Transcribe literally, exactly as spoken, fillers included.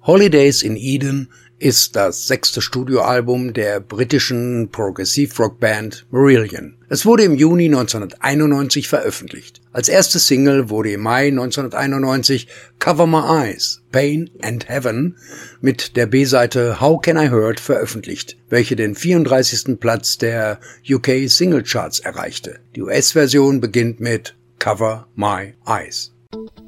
Holidays in Eden ist das sechste Studioalbum der britischen Progressive-Rock-Band Marillion. Es wurde im Juni neunzehnhunderteinundneunzig veröffentlicht. Als erste Single wurde im Mai neunzehnhunderteinundneunzig Cover My Eyes, Pain and Heaven mit der B-Seite How Can I Hurt veröffentlicht, welche den vierunddreißigsten Platz der U K Single Charts erreichte. Die U S-Version beginnt mit Cover My Eyes.